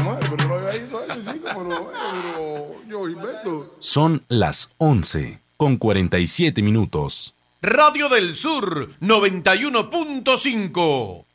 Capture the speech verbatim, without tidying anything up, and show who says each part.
Speaker 1: madre, pero no había ido eso, chico, pero, pero yo invento.
Speaker 2: Son las once con cuarenta y siete minutos.
Speaker 3: Radio del Sur noventa y uno punto cinco.